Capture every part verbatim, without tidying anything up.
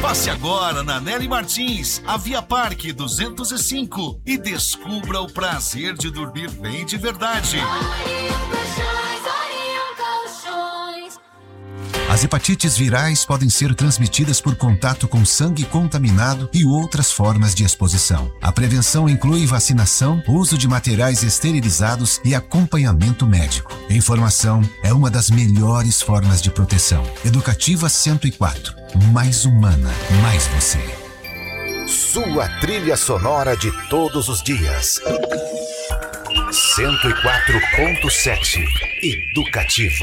Passe agora na Nelly Martins, a Via Parque duzentos e cinco e descubra o prazer de dormir bem de verdade. As hepatites virais podem ser transmitidas por contato com sangue contaminado e outras formas de exposição. A prevenção inclui vacinação, uso de materiais esterilizados e acompanhamento médico. Informação é uma das melhores formas de proteção. Educativa cento e quatro. Mais humana, mais você. Sua trilha sonora de todos os dias. cento e quatro ponto sete. Educativa.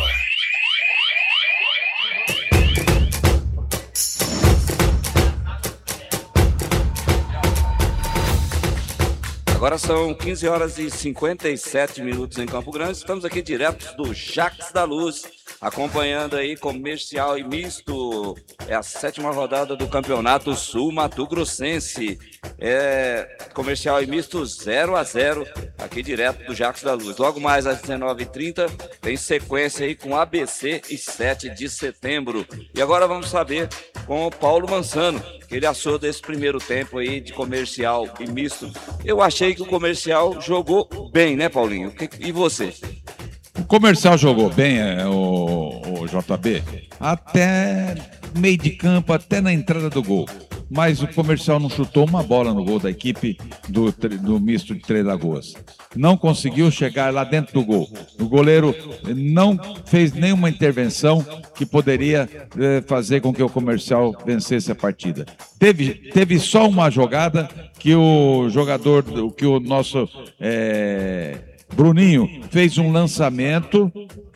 Agora são quinze horas e cinquenta e sete minutos em Campo Grande. Estamos aqui direto do Jacques da Luz, acompanhando aí Comercial e Misto. É a sétima rodada do Campeonato Sul Mato Grossense. É Comercial e Misto zero a zero, aqui direto do Jacques da Luz. Logo mais às dezenove e trinta tem sequência aí com A B C e sete de setembro. E agora vamos saber com o Paulo Mansano, que ele achou desse primeiro tempo aí de Comercial e Misto. Eu achei que o Comercial jogou bem, né, Paulinho? E você? O Comercial jogou bem, é, o, o J B, até meio de campo, até na entrada do gol. Mas o Comercial não chutou uma bola no gol da equipe do, do Misto de Três Lagoas. Não conseguiu chegar lá dentro do gol. O goleiro não fez nenhuma intervenção que poderia eh, fazer com que o Comercial vencesse a partida. Teve, teve só uma jogada que o jogador, que o nosso eh, Bruninho fez um lançamento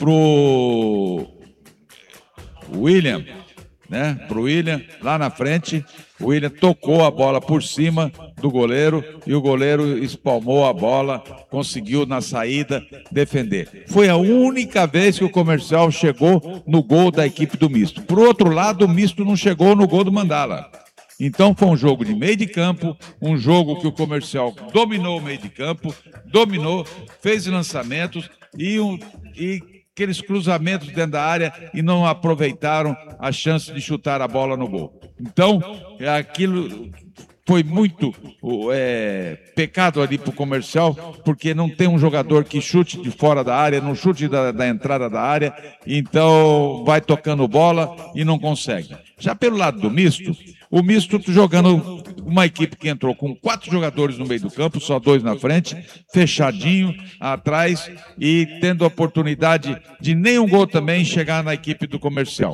pro William, né? Pro William, lá na frente. O William tocou a bola por cima do goleiro e o goleiro espalmou a bola, conseguiu na saída defender. Foi a única vez que o Comercial chegou no gol da equipe do Misto. Por outro lado, o Misto não chegou no gol do Mandala. Então foi um jogo de meio de campo, um jogo que o Comercial dominou o meio de campo, dominou, fez lançamentos e, um, e aqueles cruzamentos dentro da área e não aproveitaram a chance de chutar a bola no gol. Então, aquilo foi muito é, pecado ali para o Comercial, porque não tem um jogador que chute de fora da área, não chute da, da entrada da área, então vai tocando bola e não consegue. Já pelo lado do Misto, o Misto jogando uma equipe que entrou com quatro jogadores no meio do campo, só dois na frente, fechadinho atrás e tendo a oportunidade de nenhum gol também chegar na equipe do Comercial.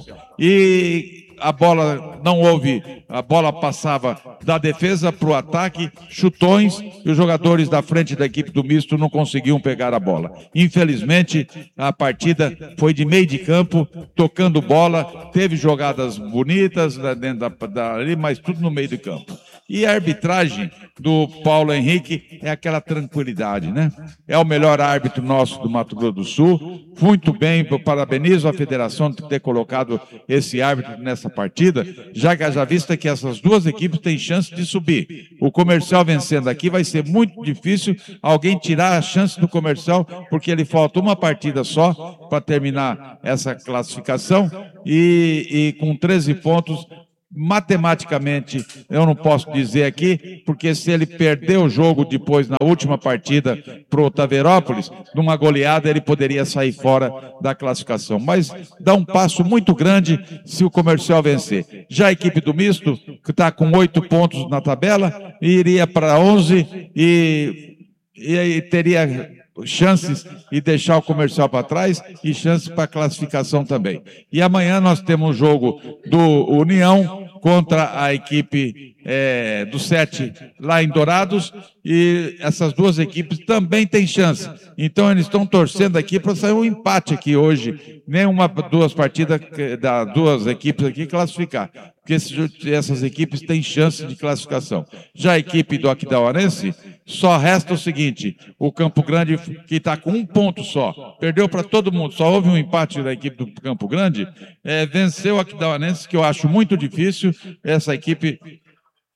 E a bola não houve, a bola passava da defesa para o ataque, chutões, e os jogadores da frente da equipe do Misto não conseguiam pegar a bola. Infelizmente, a partida foi de meio de campo, tocando bola, teve jogadas bonitas dentro da, da, ali, mas tudo no meio de campo. E a arbitragem do Paulo Henrique é aquela tranquilidade, né? É o melhor árbitro nosso do Mato Grosso do Sul. Muito bem, parabenizo a federação por ter colocado esse árbitro nessa partida, já que haja vista que essas duas equipes têm chance de subir. O Comercial vencendo aqui vai ser muito difícil alguém tirar a chance do Comercial, porque ele falta uma partida só para terminar essa classificação e, e com treze pontos. Matematicamente, eu não posso dizer aqui, porque se ele perder o jogo depois na última partida para o Taverópolis, numa goleada, ele poderia sair fora da classificação. Mas dá um passo muito grande se o Comercial vencer. Já a equipe do Misto, que está com oito pontos na tabela, iria para onze e, e aí teria chances de deixar o Comercial para trás e chances para classificação também. E amanhã nós temos o jogo do União contra a equipe é, do Sete lá em Dourados, e essas duas equipes também têm chance. Então eles estão torcendo aqui para sair um empate aqui hoje, nenhuma duas partidas das duas equipes aqui classificar, porque esses, essas equipes têm chance de classificação. Já a equipe do Aquidauanense, só resta o seguinte: o Campo Grande, que está com um ponto só, perdeu para todo mundo, só houve um empate da equipe do Campo Grande, é, venceu o Aquidauanense, que eu acho muito difícil. Essa equipe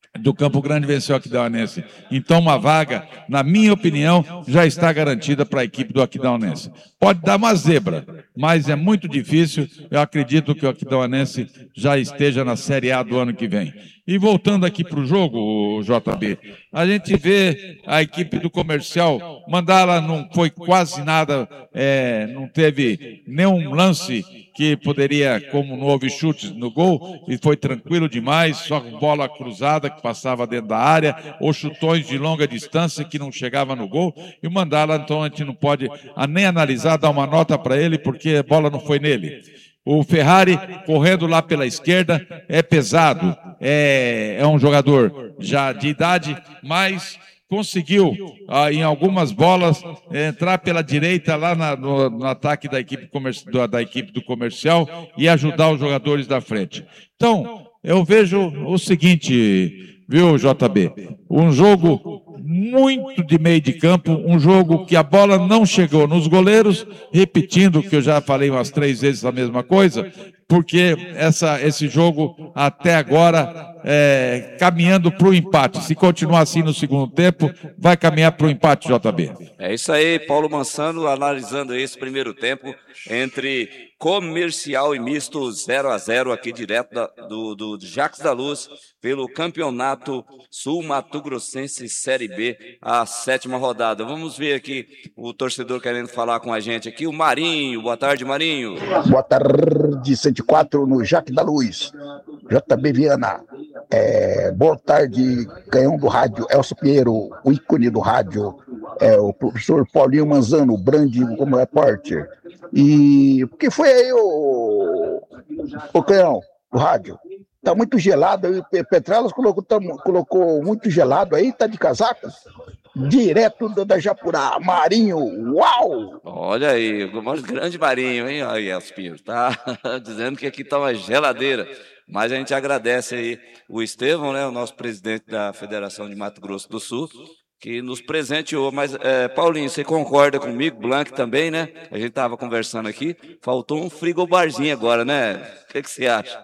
do Campo Grande venceu o Aquidauanense. Então, uma vaga, na minha opinião, já está garantida para a equipe do Aquidauanense. Pode dar uma zebra, mas é muito difícil. Eu acredito que o Aquidauanense já esteja na Série A do ano que vem. E voltando aqui para o jogo, J B, a gente vê a equipe do Comercial, Mandala não foi quase nada, é, não teve nenhum lance que poderia, como não houve chutes no gol, e foi tranquilo demais, só bola cruzada que passava dentro da área, ou chutões de longa distância que não chegava no gol, e o Mandala, então, a gente não pode nem analisar, dar uma nota para ele, porque a bola não foi nele. O Ferrari, correndo lá pela esquerda, é pesado, é, é um jogador já de idade, mas conseguiu, ah, em algumas bolas, entrar pela direita lá na, no, no ataque da equipe, comerci da, da equipe do Comercial e ajudar os jogadores da frente. Então, eu vejo o seguinte, viu, J B? Um jogo muito de meio de campo, um jogo que a bola não chegou nos goleiros, repetindo que eu já falei umas três vezes a mesma coisa, porque essa, esse jogo até agora é, caminhando para o empate. Se continuar assim no segundo tempo, vai caminhar para o empate, J B. É isso aí, Paulo Mansano analisando esse primeiro tempo entre Comercial e Misto zero a zero aqui direto da, do, do Jacques da Luz pelo Campeonato Sul Mato Grossense Série B, a sétima rodada. Vamos ver aqui o torcedor querendo falar com a gente aqui, o Marinho. Boa tarde, Marinho. Boa tarde, cento e quatro no Jacques da Luz. J B Viana. É, boa tarde, canhão do rádio, Elcio Pinheiro, o ícone do rádio, é, o professor Paulinho Manzano, o Brandi como repórter. E o que foi aí, o, o canhão do rádio? Tá muito gelado aí, o Petrelas colocou, tá, colocou muito gelado aí, tá de casaco? Direto da, da Japurá, Marinho, uau! Olha aí, o grande Marinho, hein? Aí, Elcio Pinheiro, tá dizendo que aqui tá uma geladeira. Mas a gente agradece aí o Estevão, né, o nosso presidente da Federação de Mato Grosso do Sul, que nos presenteou. Mas, é, Paulinho, você concorda comigo? Blanc também, né? A gente estava conversando aqui, faltou um frigobarzinho agora, né? O que, que você acha?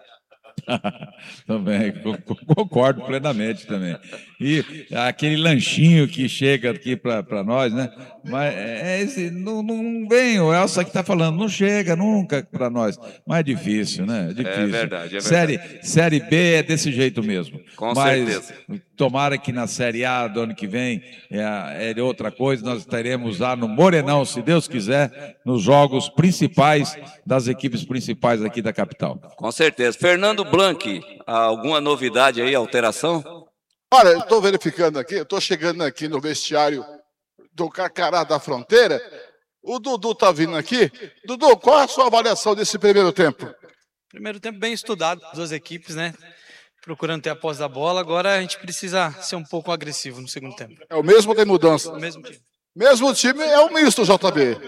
Também, concordo plenamente também. E aquele lanchinho que chega aqui para nós, né? Mas é esse, não, não vem, o Elsa que está falando, não chega nunca para nós. Mas é difícil, né? É difícil. É verdade, é verdade. Série, série B é desse jeito mesmo. Com Mas, certeza. tomara que na Série A do ano que vem é, é outra coisa, nós estaremos lá no Morenão, se Deus quiser, nos jogos principais das equipes principais aqui da capital. Com certeza. Fernando Blanc, alguma novidade aí, alteração? Olha, eu estou verificando aqui, eu estou chegando aqui no vestiário do Carcará da Fronteira. O Dudu está vindo aqui. Dudu, qual é a sua avaliação desse primeiro tempo? Primeiro tempo bem estudado, duas equipes, né? Procurando ter a posse da bola. Agora a gente precisa ser um pouco agressivo no segundo tempo. É o mesmo ou tem mudança? O mesmo time. Mesmo time é o misto, J B.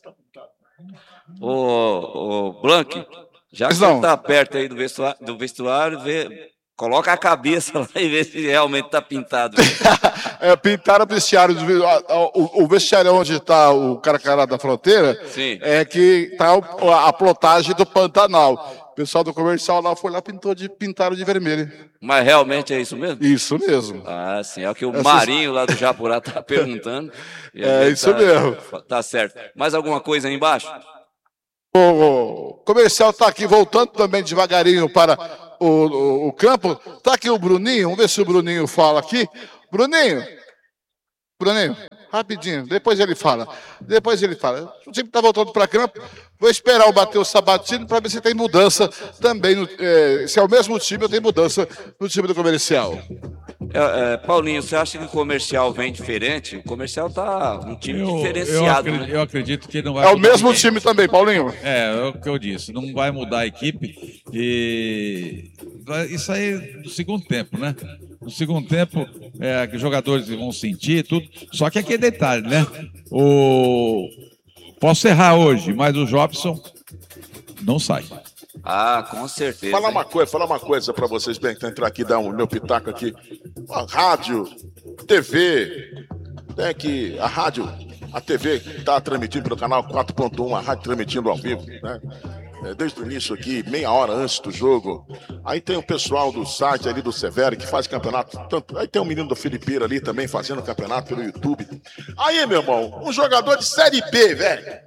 Ô, ô Blanc, já que você está perto aí do vestuário, do vestuário vê, coloca a cabeça lá e vê se realmente está pintado. É, pintaram o vestiário, do, o, o vestiário onde está o Carcará da Fronteira. Sim. É que está a plotagem do Pantanal. O pessoal do comercial lá foi lá pintou de, pintaram de vermelho. Mas realmente é isso mesmo? Isso mesmo. Ah, sim. É o que o Essas... Marinho lá do Japurá está perguntando. É isso tá, mesmo. Tá certo. Mais alguma coisa aí embaixo? O comercial está aqui voltando também devagarinho para o, o, o campo. Está aqui o Bruninho. Vamos ver se o Bruninho fala aqui. Bruninho. Bruninho. Rapidinho, depois ele fala. Depois ele fala. O time está voltando para campo. Vou esperar o bater o Sabatino para ver se tem mudança também. No, é, se é o mesmo time ou tem mudança no time do comercial. É, é, Paulinho, você acha que o comercial vem diferente? O comercial está um time eu, diferenciado. Eu acredito, né? eu acredito que não vai É o mudar mesmo ninguém. time também, Paulinho. É, é o que eu disse. Não vai mudar a equipe. E isso aí no segundo tempo, né? No segundo tempo, é, que os jogadores vão sentir tudo. Só que aqui é detalhe, né? O... Posso errar hoje, mas o Jobson não sai. Ah, com certeza. Falar uma coisa, falar uma coisa para vocês, bem, que entrar aqui, dar um meu pitaco aqui. A rádio, T V, tem que a rádio, a T V está transmitindo pelo canal quatro ponto um, a rádio transmitindo ao vivo, né? é, desde o início aqui, meia hora antes do jogo. Aí tem o pessoal do site ali do Severo que faz campeonato. Tanto, aí tem um menino do Filipeira ali também fazendo campeonato pelo YouTube. Aí, meu irmão, um jogador de Série B, velho.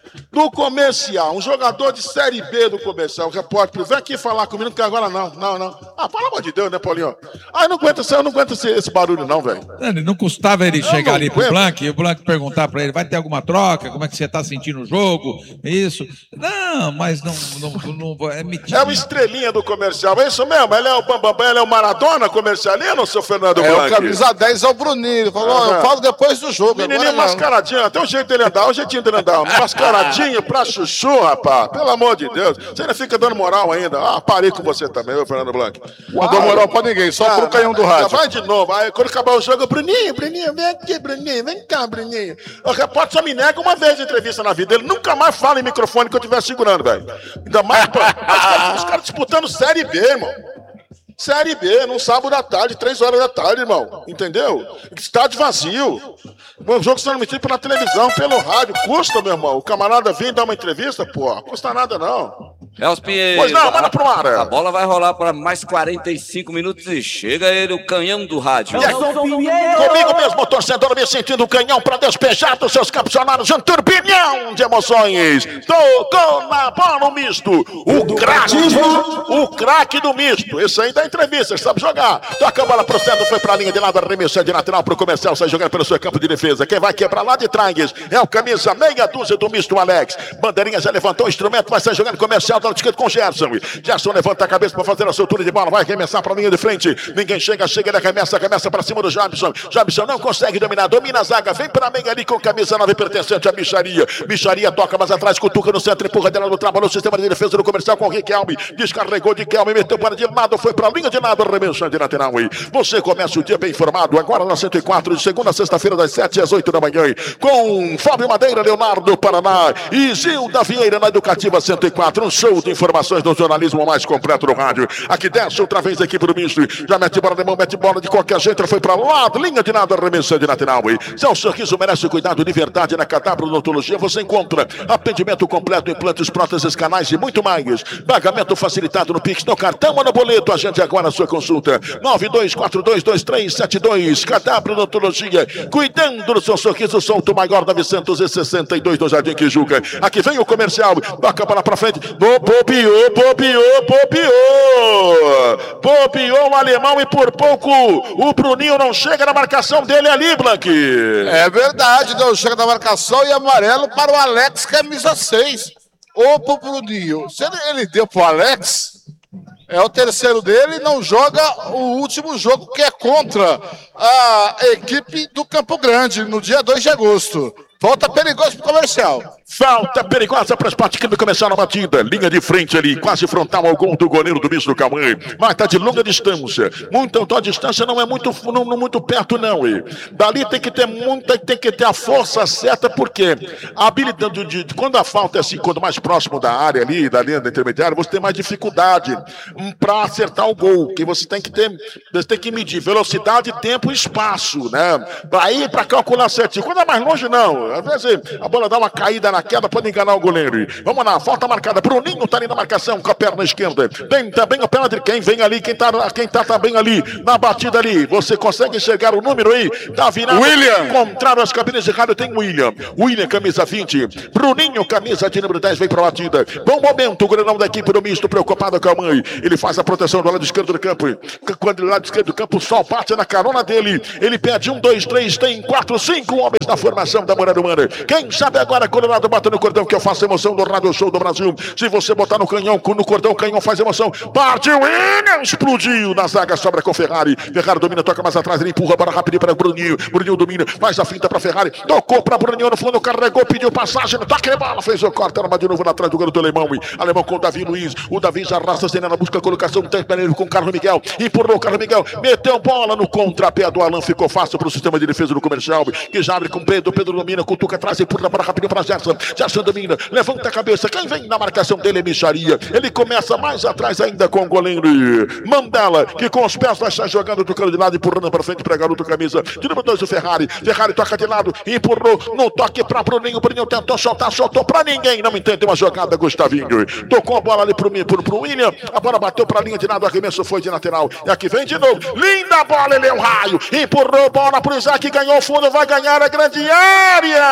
Do comercial, um jogador de Série B do comercial, o repórter, vem aqui falar comigo, que agora não, não, não. Ah, pelo amor de Deus, né, Paulinho? Ah, eu não aguento, eu não aguento esse, esse barulho não, velho. Não custava ele eu chegar ali aguento. pro Blanc e o Blanc perguntar pra ele, vai ter alguma troca? Como é que você tá sentindo o jogo? Isso. Não, mas não, não, não é mentira. É uma estrelinha do comercial, é isso mesmo? Ele é o Bambambam, ele é o Maradona comercialino, seu Fernando é, Blanc? É, o camisa dez é o Bruninho, ele falou, ah, eu falo depois do jogo. Menininho mascaradinho, até o jeito dele andar, o jeitinho dele andar, mascaradinho pra chuchu, rapaz, pelo amor de Deus, você ainda fica dando moral ainda. Ah, parei com você também, viu, Fernando Blanc? Não dou moral pra ninguém, só ah, pro canhão do rádio. Vai de novo, aí quando acabar o jogo, Bruninho, Bruninho, vem aqui, Bruninho, vem cá, Bruninho. O repórter só me nega uma vez de entrevista na vida, ele nunca mais fala em microfone que eu estiver segurando, velho. Ainda mais, pô, os caras disputando Série B, irmão. Série B, num sábado à tarde, três horas da tarde, irmão. Entendeu? Estádio vazio. O jogo sendo emitido pela televisão, pelo rádio. Custa, meu irmão. O camarada vem dar uma entrevista, pô. Custa nada, não. Elcio Pinheiro. Pois não, manda pro ar. A bola vai rolar para mais quarenta e cinco minutos e chega ele, o canhão do rádio. É, comigo mesmo, torcedor, me sentindo o canhão para despejar dos seus campionatos. Um turbilhão de emoções. Tocou na bola o misto. O craque. O craque do misto. Esse aí dá entrevista, sabe jogar. Toca a bola pro centro, foi pra linha de lado, arremessou de lateral pro comercial, sai jogando pelo seu campo de defesa. Quem vai quebrar lá de trás é o camisa meia dúzia do misto, Alex. Bandeirinha já levantou o instrumento, vai sair jogando comercial, dá o esquerdo com o Gerson. Gerson levanta a cabeça pra fazer a soltura de bola, vai arremessar pra linha de frente. Ninguém chega, chega, ele arremessa, arremessa pra cima do Jabson. Jabson não consegue dominar, domina a zaga, vem pra meia ali com camisa nove pertencente a Micharia. Micharia toca mais atrás, cutuca no centro, empurra dela no trabalho, no sistema de defesa do comercial com o Riquelme. Descarregou de Kelme, meteu para de lado, foi pra linha de nada, arremessando de lateral. Você começa o dia bem informado, agora na cento e quatro, de segunda a sexta-feira, das sete às oito da manhã, com Fábio Madeira, Leonardo Paraná e Gilda Vieira na Educativa cento e quatro. Um show de informações do jornalismo mais completo do rádio. Aqui desce outra vez a equipe do misto. Já mete bola de mão, mete bola de qualquer jeito, foi pra lá, linha de nada, arremessando de lateral. Seu sorriso merece cuidado de verdade na Cadabro Odontologia. Você encontra atendimento completo, implantes, próteses, canais e muito mais. Pagamento facilitado no Pix, no cartão ou no boleto. Agende agora a sua consulta. nove dois quatro dois dois três sete dois. Cadabro Odontologia. Cuidando do seu sorriso, solto maior novecentos e sessenta e dois do Jardim Tijuca. Aqui vem o comercial. Toca a bola pra frente. No Popiô, Popiô, Popiô. Popiô o alemão e por pouco o Bruninho não chega na marcação dele ali, Blanc. É verdade, não chega na marcação e amarelo para o Alex, camisa seis. Ô, pro Bruninho, se ele, ele deu pro Alex, é o terceiro dele, não joga o último jogo que é contra a equipe do Campo Grande, no dia dois de agosto. Falta perigosa pro comercial. Falta perigosa para as partes do comercial na batida. Linha de frente ali, quase frontal ao gol do goleiro do misto Cauã. Mas tá de longa distância. Muito, a distância não é muito, não, não muito perto, não. E dali tem que ter muita, tem que ter a força certa, porque a habilidade de, de quando a falta é assim, quando mais próximo da área ali, da linha da intermediária, você tem mais dificuldade para acertar o gol. Que você tem que ter, você tem que medir velocidade, tempo e espaço, né? Para ir para calcular certinho. Quando é mais longe, não. Às vezes a bola dá uma caída na queda, pode enganar o goleiro. Vamos lá, falta marcada. Bruninho tá ali na marcação com a perna esquerda. Tem também a perna de quem vem ali, quem tá, quem tá também ali na batida ali. Você consegue enxergar o número aí? Tá virado. William. Contrário às cabines de rádio, tem William. William, camisa vinte. Bruninho, camisa de número dez, vem pra batida. Bom momento, o goleirão da equipe do misto, preocupado com a mãe. Ele faz a proteção do lado esquerdo do campo. Quando ele lado esquerdo do campo, o sol parte na carona dele. Ele pede um, dois, três, tem quatro, cinco homens na formação da Morada Humana. Quem sabe agora, Colorado bate no cordão, que eu faço emoção do Rádio Show do Brasil. Se você botar no canhão, no cordão, o canhão faz emoção. Partiu, William, explodiu na zaga, sobra com Ferrari. Ferrari domina, toca mais atrás, ele empurra para rapidinho para Bruninho. Bruninho domina, faz a finta para Ferrari. Tocou para Bruninho no fundo, carregou, pediu passagem, toca a bola, fez o corte, arma de novo na atrás do garoto alemão. Alemão com o Davi Luiz. O Davi já arrasta, cena na busca, colocação do tempo com o Carlos Miguel. Empurrou o Carlos Miguel, meteu bola no contrapé do Alan, ficou fácil para o sistema de defesa do comercial, que já abre com Pedro. Pedro domina, cutuca atrás, empurra para rapidinho para Gerson. Gerson domina, levanta a cabeça. Quem vem na marcação dele é Micharia. Ele começa mais atrás ainda com o goleiro Mandela, que com os pés vai estar jogando, tocando de lado, empurrando para frente para garoto camisa de número dois, o Ferrari. Ferrari toca de lado, empurrou, no toque para Bruninho. Bruninho tentou soltar, soltou para ninguém. Não entendeu a jogada, Gustavinho. Tocou a bola ali pro, pro, pro William. A bola bateu para a linha de lado, o arremesso foi de lateral. E aqui vem de novo. Linda bola, ele é um raio. Empurrou a bola pro Isaac, ganhou o fundo, vai ganhar a grande área.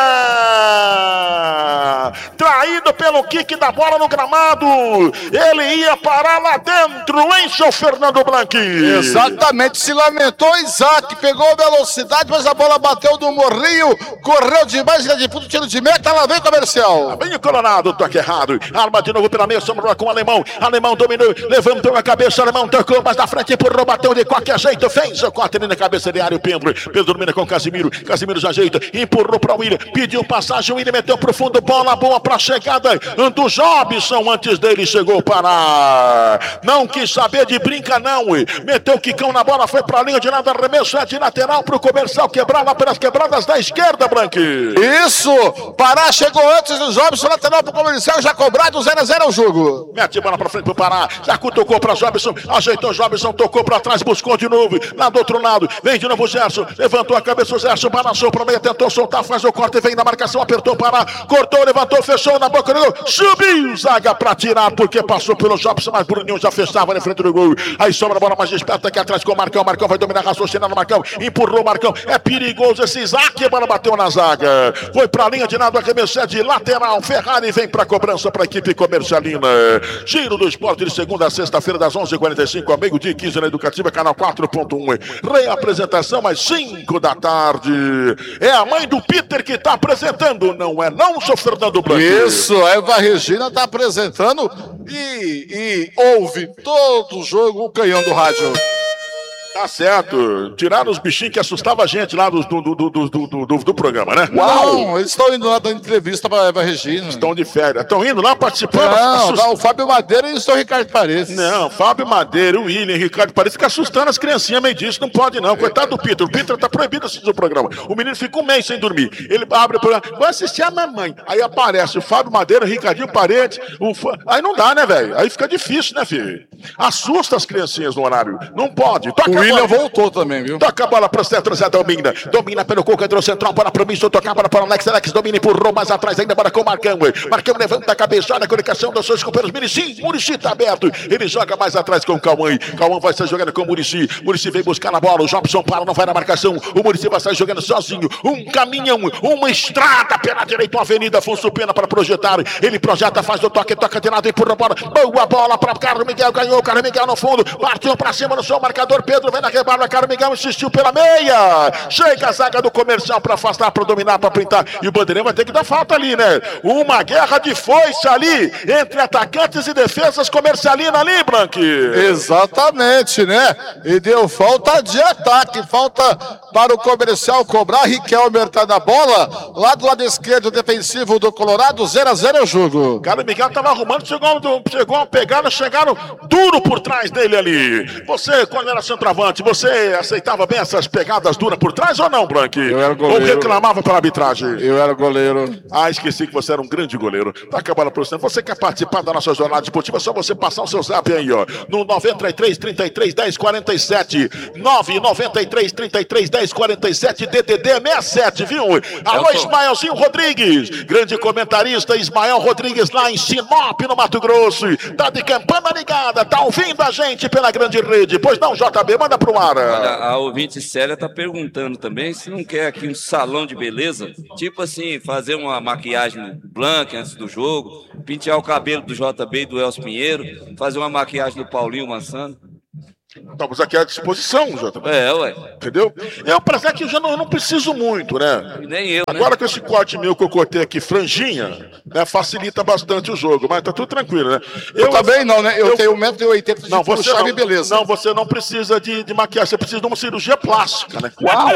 Traído pelo kick da bola no gramado. Ele ia parar lá dentro, hein, seu Fernando Blanqui? Exatamente, se lamentou Isaac, pegou velocidade, mas a bola bateu no morrinho, correu demais, ele disputa o tiro de meta, lá vem o Comercial. Lá vem o Colorado, toque errado, arma de novo pela meia, sombra com o Alemão, Alemão dominou, levantou a cabeça, Alemão tocou, mas na frente empurrou, bateu de qualquer jeito, fez o corte ali na cabeça de área, o Pedro, Pedro domina com o Casimiro, Casimiro já ajeita, empurrou para o William, pediu passagem, o William meteu pro fundo, bola boa para a chegada do Jobson, antes dele chegou para, não quis saber de brinca não, meteu o quicão na bola, foi para a linha de lado, arremesso é de lateral para o Comercial quebrar lá pelas quebradas da esquerda, Branqui. Isso, Pará chegou antes do Jobson, lateral para o Comercial, já cobrado, zero a zero o jogo. Mete a bola para frente para o Pará, já tocou para Jobson, ajeitou Jobson, tocou para trás, buscou de novo, lá do outro lado, vem de novo o Gerson, levantou a cabeça o Gerson, balançou para o meio, tentou soltar, faz o corte, vem na marcação, apertou o Pará, cortou, levantou, fechou na boca do gol, subiu, zaga para tirar, porque passou pelo Jobson, mas Bruninho já fechava na frente do gol, aí sobra a bola mais esperta aqui atrás com o Marcão, Marcão vai dominar, raciocinando o Marcão, empurrou o Marcão, é perigoso esse Isaac, a bola bateu na zaga, foi para a linha de nada, arremessou de lateral, Ferrari vem para a cobrança para a equipe comercialina. Giro do Esporte de segunda a sexta-feira das onze e quarenta e cinco ao meio-dia e quinze na Educativa, canal quatro ponto um. Reapresentação às cinco da tarde. É a mãe do Peter que está apresentando, não é não, seu Fernando Blanco? Isso, a Eva Regina está apresentando e, e ouve todo o jogo o canhão do rádio. Tá certo. Tiraram os bichinhos que assustavam a gente lá do, do, do, do, do, do, do programa, né? Não, eles estão indo lá dar entrevista para a Eva Regina. Estão de férias. Estão indo lá participando. Não, assust... não, o Fábio Madeira e o seu Ricardo Paredes. Não, Fábio Madeira, o William, Ricardo Paredes, fica assustando as criancinhas meio disso. Não pode não. Coitado do Peter. O Peter tá proibido de assistir o programa. O menino fica um mês sem dormir. Ele abre o programa. Vou assistir a mamãe. Aí aparece o Fábio Madeira, o Ricardinho Paredes. O... Aí não dá, né, velho? Aí fica difícil, né, filho? Assusta as criancinhas no horário. Não pode. Toca o William voltou também. Viu? Toca a bola para o centro, Zé domina. Domina pelo Coca, entrou central, bola para o Misto, toca a bola para o Alex. Alex domina, empurrou mais atrás ainda, bola com o Marcão. Marcão levanta a cabeça, olha a comunicação dos seus companheiros. Muricy, Muricy está aberto. Ele joga mais atrás com o Cauã. Cauã vai estar jogando com o Muricy. Muricy vem buscar a bola. O Jobson para, não vai na marcação. O Muricy vai estar jogando sozinho. Um caminhão, uma estrada pela direita, uma avenida. Afonso Pena para projetar. Ele projeta, faz o toque, toca de lado, empurra a bola. Boa bola para Carlos Miguel, ganhou. Carlos Miguel no fundo, partiu para cima no seu marcador. Pedro vem na rebarba, Carlos Miguel insistiu pela meia. Chega a zaga do Comercial para afastar, para dominar, para pintar. E o Bandeirinha vai ter que dar falta ali, né? Uma guerra de foice ali entre atacantes e defesas comercialina ali, Blanqui. Exatamente, né? E deu falta de ataque. Falta para o Comercial cobrar. Riquelme tá na bola. Lá do lado esquerdo, defensivo do Colorado. zero a zero o jogo. Cara, o Miguel tava arrumando. Chegou, chegou uma pegada. Chegaram duro por trás dele ali. Você, quando era centroavante, você aceitava bem essas pegadas duras por trás ou não, Blanqui? Eu era goleiro. Ou reclamava pela arbitragem? Eu era goleiro. Ah, esqueci que você era um grande goleiro. Tá acabando a produção. Você quer participar da nossa jornada esportiva? É só você passar o seu zap aí, ó. No noventa e três, trinta e três, dez, quarenta e sete. nove nove três, trinta e três, dez, quarenta e sete. D D D sessenta e sete, viu? Alô, Ismaelzinho Rodrigues. Grande comentarista Ismael Rodrigues lá em Sinop, no Mato Grosso. Tá de campana ligada. Tá ouvindo a gente pela grande rede. Pois não, J B, manda pro ar. Olha, a ouvinte Célia tá perguntando também se não quer aqui um salão de beleza, tipo assim, fazer uma maquiagem Blanc antes do jogo, pentear o cabelo do J B e do Elcio Pinheiro, fazer uma maquiagem do Paulinho Mansano. Estamos aqui à disposição, J B. É, ué. Entendeu? Eu, pra que eu já não, eu não preciso muito, né? Nem eu, Agora né? com esse corte meu que eu cortei aqui, franjinha, né, facilita bastante o jogo, mas tá tudo tranquilo, né? Eu, eu também não, né? Eu, eu tenho um metro e oitenta de não, você chave não, beleza. Não, você não precisa de, de maquiagem, você precisa de uma cirurgia plástica, né? Uau!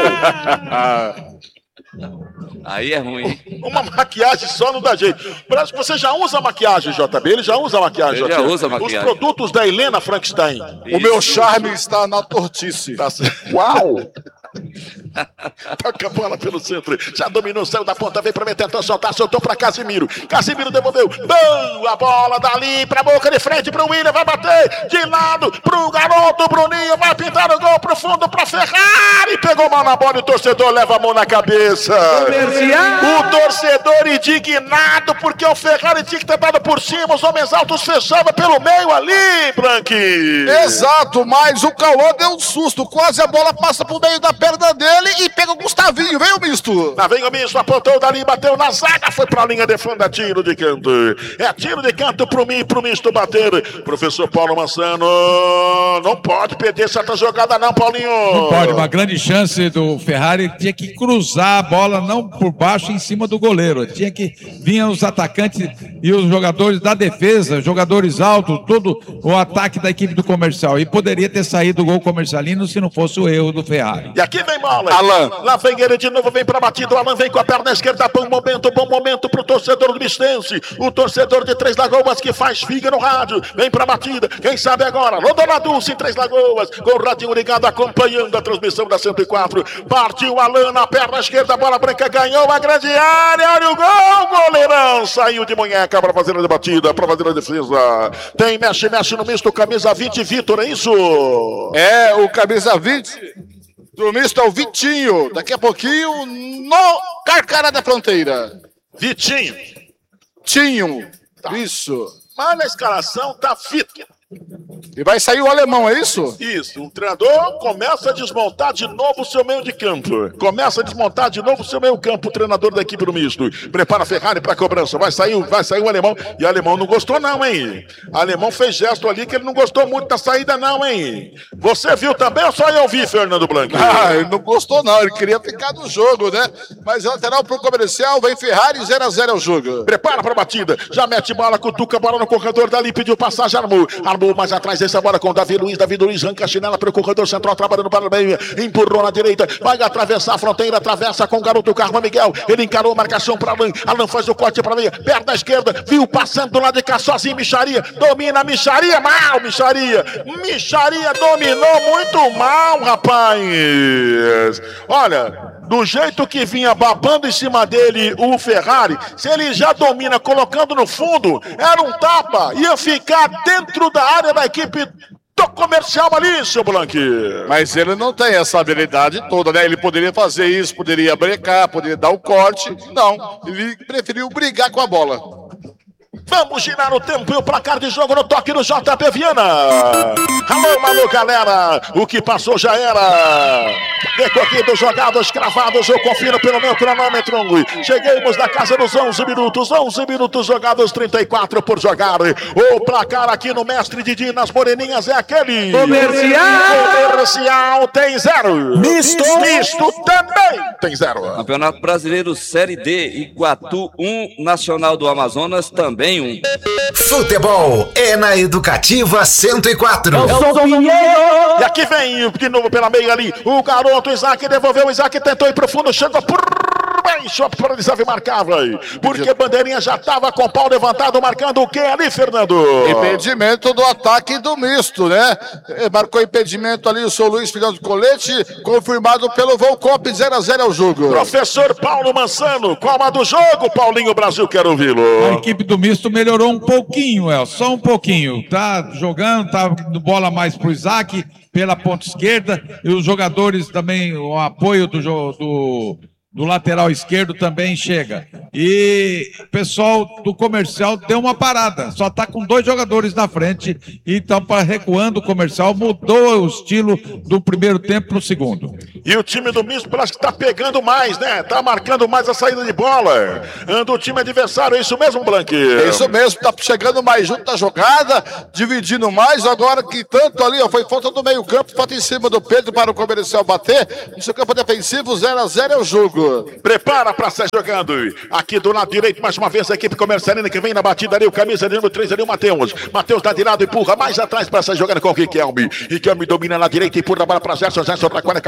Aí é ruim. Uma maquiagem só não dá jeito. Parece que você já usa maquiagem, J B. Ele já usa maquiagem, Ele já usa maquiagem. Os produtos da Helena Frankenstein. Isso. O meu charme está na tortice. Tá certo. Uau! Toca a bola pelo centro. Já dominou, saiu da ponta, vem pra mim, tentou soltar, soltou pra Casimiro. Casimiro devolveu. Boa bola dali pra boca de frente pro William. Vai bater de lado pro garoto Bruninho. Vai pintar o gol pro fundo pra Ferrari. Pegou mal na bola e o torcedor leva a mão na cabeça. O torcedor indignado porque o Ferrari tinha que ter dado por cima. Os homens altos fechavam pelo meio ali, Blanqui. Exato, mas o Cauã deu um susto. Quase a bola passa pro meio da perna dele e pega o Gustavinho. Vem o misto. Lá vem o misto, apontou dali, bateu na zaga, foi pra linha de fundo, é tiro de canto. É tiro de canto pro mim, pro misto bater. Professor Paulo Massano, não pode perder certa jogada não, Paulinho. Não pode, uma grande chance do Ferrari, tinha que cruzar a bola, não por baixo, em cima do goleiro. Tinha que vinham os atacantes e os jogadores da defesa, jogadores altos, todo o ataque da equipe do Comercial. E poderia ter saído o gol comercialino se não fosse o erro do Ferrari. E aqui vem bola. Alan. Lá vem ele de novo, vem pra batida. O Alan vem com a perna esquerda. Bom momento, bom momento pro torcedor do Mistense. O torcedor de Três Lagoas que faz figa no rádio. Vem pra batida. Quem sabe agora? Londona Dulce em Três Lagoas. Com o radinho ligado, acompanhando a transmissão da cento e quatro. Partiu Alan na perna esquerda. Bola branca ganhou a grande área. Olha o gol. Goleirão saiu de munheca pra fazer a batida, pra fazer a defesa. Tem mexe, mexe no misto. Camisa vinte, Vitor, é isso? É, o camisa vinte do misto é o Vitinho. Daqui a pouquinho no Carcará da Fronteira. Vitinho. Tinho. Tá. Isso. Mas na escalação tá fito. E vai sair o alemão, é isso? Isso, o treinador começa a desmontar de novo o seu meio de campo. Começa a desmontar de novo o seu meio campo, o treinador da equipe do misto. Prepara a Ferrari para a cobrança. Vai sair, vai sair o alemão. E o alemão não gostou não, hein? O alemão fez gesto ali que ele não gostou muito da saída não, hein? Você viu também ou só eu vi, Fernando Blanco? Ah, ele não gostou não, ele queria ficar no jogo, né? Mas lateral pro Comercial, vem Ferrari, zero a zero o jogo. Prepara para a batida. Já mete bola, cutuca a bola no corredor dali, pediu passagem, armou. Armou mais atrás essa bola com o Davi Luiz. Davi Luiz arranca a chinela para o corredor central, trabalhando para o meio, empurrou na direita, vai atravessar a fronteira, atravessa com o garoto Carmo Miguel. Ele encarou a marcação para Alan. Alan faz o corte para a meia, perna esquerda, viu passando do lado de cá sozinho. Micharia, domina Micharia, mal Micharia. Micharia dominou muito mal, rapaz. Olha, do jeito que vinha babando em cima dele o Ferrari, se ele já domina colocando no fundo, era um tapa, ia ficar dentro da área da equipe do Comercial ali, seu Blanqui. Mas ele não tem essa habilidade toda, né? Ele poderia fazer isso, poderia brecar, poderia dar o corte. Não, ele preferiu brigar com a bola. Vamos girar o tempo e o placar de jogo no toque do J P Viana. Alô, alô, galera. O que passou já era. Decorridos, jogados, cravados. Eu confiro pelo meu cronômetro. Cheguemos na casa dos onze minutos. onze minutos jogados, trinta e quatro por jogar. O placar aqui no Mestre Didi nas Moreninhas é aquele. Comercial. Comercial tem zero. Misto. Misto também tem zero. Campeonato Brasileiro Série D, Iguatu um, Nacional do Amazonas também um. Futebol é na Educativa cento e quatro. E aqui vem de novo pela meia ali. O garoto Isaac devolveu. O Isaac tentou ir pro fundo. Chegou por baixo. Para e marcava. Porque Bandeirinha já estava com o pau levantado. Marcando o que ali, Fernando? Impedimento do ataque do misto, né? Marcou impedimento ali o seu Luiz Filhão de Colete. Confirmado pelo Volcop. zero a zero ao jogo. Professor Paulo Massano. Qual a do jogo, Paulinho Brasil? Quero ouvi-lo. A equipe do misto melhorou um pouquinho, El, só um pouquinho. Tá jogando, tá dando bola mais pro Isaac pela ponta esquerda e os jogadores também, o apoio do, do, do lateral esquerdo também chega. E o pessoal do Comercial deu uma parada, só tá com dois jogadores na frente e então para recuando o Comercial mudou o estilo do primeiro tempo pro segundo. E o time do misto parece que tá pegando mais, né? Tá marcando mais a saída de bola. Anda o time adversário, é isso mesmo, Blanqui? É isso mesmo, tá chegando mais junto da jogada, dividindo mais, agora que tanto ali, ó, foi falta do meio campo, falta em cima do Pedro para o Comercial bater, no seu campo defensivo, zero a zero é o jogo. Prepara para sair jogando, aqui do lado direito, mais uma vez a equipe comercialina que vem na batida ali, o camisa número três ali, o Matheus. Matheus dá de lado, empurra mais atrás para sair jogando com o Riquelme. Riquelme domina na direita, empurra a bola para Gerson, Gerson para a cabeça, busca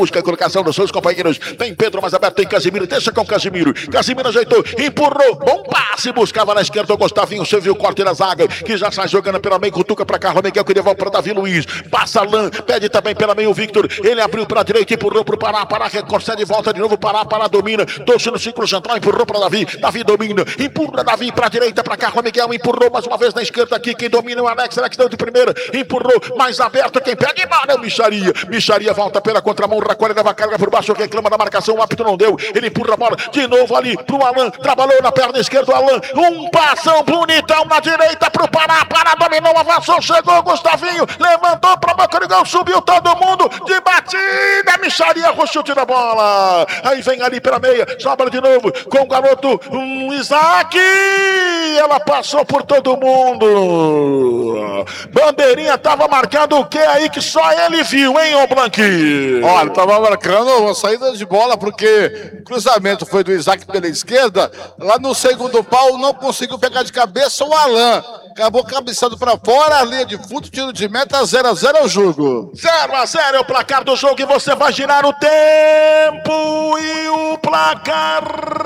busca a colocação dos seus companheiros. Tem Pedro mais aberto, tem Casimiro, deixa com Casimiro. Casimiro ajeitou, empurrou, bom passe, buscava na esquerda o Gustavinho, você viu o corte da zaga, que já sai jogando pela meio, cutuca para Carlos Miguel, que devolve para Davi Luiz. Passa Alain, pede também pela meio o Victor, ele abriu para a direita, empurrou para o Pará, Pará concede volta de novo, Pará, Pará domina, doce no ciclo central, empurrou para Davi, Davi domina, empurra Davi para a direita, para Carlos Miguel, empurrou mais uma vez na esquerda aqui, quem domina é o Alex, Alex deu de primeira, empurrou, mais aberto, quem pega e manda é o Micharia, Micharia volta pela contramão, recolhe, leva a carga por baixo, reclama da marcação, o árbitro não deu, ele empurra a bola de novo ali pro Alain, trabalhou na perna esquerda o Alain, um passão bonitão na direita pro Pará, Pará dominou, avançou, chegou Gustavinho, levantou pra boca do gol, subiu todo mundo, de batida, Micharia, o chute da bola, aí vem ali pela meia, sobra de novo, com o garoto, um Isaac, ela passou por todo mundo, bandeirinha tava marcando o que aí que só ele viu, hein, ô Blanqui? Olha, tava marcando uma saída de bola, porque o cruzamento foi do Isaac pela esquerda, lá no segundo pau não conseguiu pegar de cabeça o Alain, acabou cabeçando para fora, a linha de fundo, tiro de meta, zero a zero é o jogo. zero a zero é o placar do jogo e você vai girar o tempo e o placar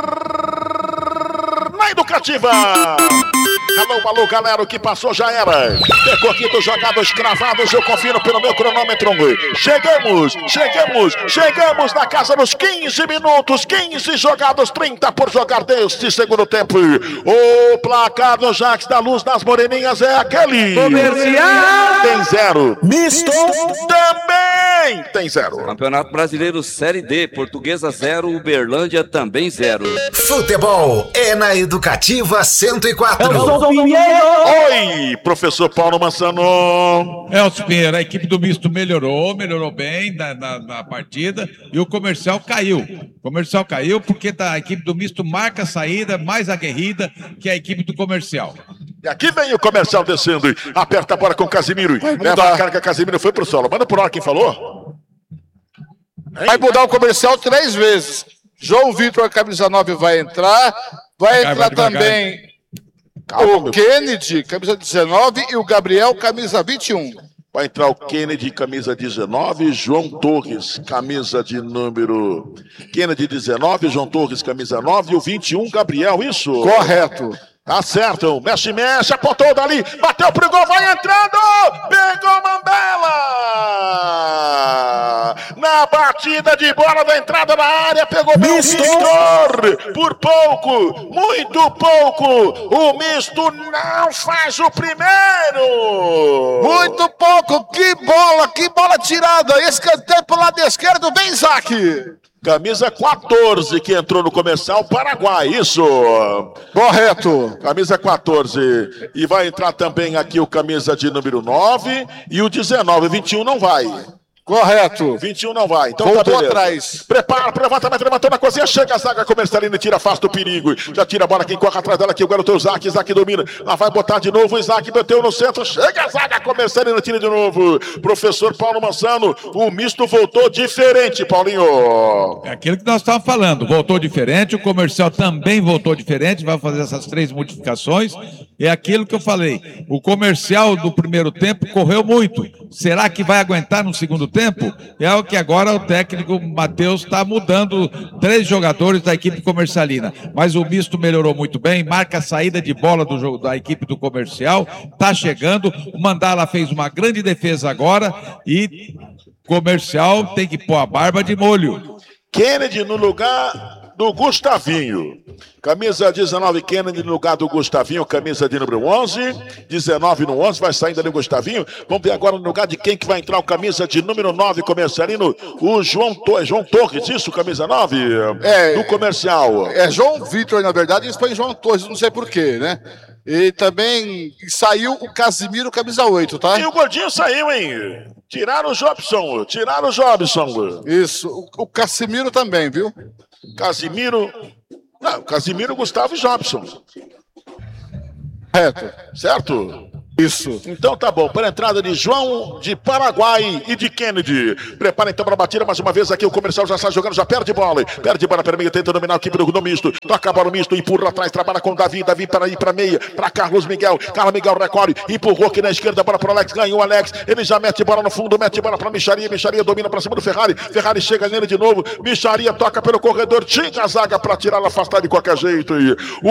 na Educativa. Alô, alô, galera, o que passou já era. Pegou aqui dos jogados cravados, eu confiro pelo meu cronômetro. Chegamos, chegamos, chegamos na casa dos quinze minutos, quinze jogados, trinta por jogar deste segundo tempo. O placar do Jacques da Luz das Moreninhas é aquele. Comercial. Tem zero. Misto. Também tem zero. Campeonato Brasileiro Série D, Portuguesa zero, Uberlândia também zero. Futebol é na Educativa cento e quatro. Eu sou o Pinheiro. Oi, professor Paulo Massano. Elcio Pinheiro, a equipe do misto melhorou, melhorou bem na, na, na partida e o comercial caiu. O comercial caiu porque tá, a equipe do misto marca a saída mais aguerrida que a equipe do comercial. E aqui vem o comercial descendo, aperta a bola com o Casimiro, leva a carga, Casimiro foi pro solo, manda por hora quem falou. Hein? Vai mudar o comercial três vezes. João Vitor, camisa nove, vai entrar, vai entrar também o Kennedy, camisa dezenove, e o Gabriel, camisa vinte e um. Vai entrar o Kennedy, camisa dezenove, João Torres, camisa de número... Kennedy dezenove, João Torres, camisa nove, e o vinte e um, Gabriel, isso? Correto. Tá certo, mexe, mexe, apontou dali, bateu pro gol, vai entrando, pegou Mandela, na batida de bola da entrada da área, pegou bem o Victor, por pouco, muito pouco, o misto não faz o primeiro. Muito pouco, que bola, que bola tirada, escanteio pro lado esquerdo, vem Isaac. Camisa quatorze que entrou no comercial, Paraguai, isso. Correto. Camisa quatorze. E vai entrar também aqui o camisa de número nove e o dezenove. vinte e um não vai. Correto. vinte e um não vai. Então voltou tá atrás. Prepara para levantamento, levantou na cozinha, chega a zaga comercialina e tira, afasta o perigo. Já tira a bola, quem corre atrás dela aqui, o garoto Isaac, Isaac domina. Lá vai botar de novo, o Isaac bateu no centro, chega a zaga comercialina, tira de novo. Professor Paulo Massano, o misto voltou diferente, Paulinho. É aquilo que nós estávamos falando, voltou diferente, o comercial também voltou diferente, vai fazer essas três modificações. É aquilo que eu falei, o comercial do primeiro tempo correu muito. Será que vai aguentar no segundo tempo? É o que agora o técnico Matheus está mudando três jogadores da equipe comercialina. Mas o misto melhorou muito bem, marca a saída de bola do jogo da equipe do comercial, está chegando, o Mandala fez uma grande defesa agora e comercial tem que pôr a barba de molho. Kennedy no lugar do Gustavinho. Camisa dezenove, Kennedy no lugar do Gustavinho, camisa de número onze. dezenove no onze, vai saindo ali o Gustavinho. Vamos ver agora no lugar de quem que vai entrar o camisa de número nove, comercialino, o João, to João Torres, isso, camisa nove, é, do comercial. É João Vitor, na verdade, isso foi João Torres, não sei porquê, né? E também saiu o Casimiro, camisa oito, tá? E o Gordinho saiu, hein? Tiraram o Jobson, tiraram o Jobson. Isso, o, o Casimiro também, viu? Casimiro... Não, Casimiro, Gustavo e Jobson. Certo. Certo? Isso. Então tá bom, para a entrada de João, de Paraguai e de Kennedy. Prepara então para a batida, mais uma vez aqui o comercial já está jogando, já perde bola. Perde bola para meio, tenta dominar a equipe do, do misto. Toca a bola misto, empurra atrás, trabalha com o Davi. Davi para ir para meia, para Carlos Miguel. Carlos Miguel recolhe, empurrou aqui na esquerda, bola para o Alex, ganhou o Alex. Ele já mete bola no fundo, mete bola para Micharia. Micharia domina para cima do Ferrari. Ferrari chega nele de novo. Micharia toca pelo corredor, tinha a zaga para tirar, afastar de qualquer jeito. E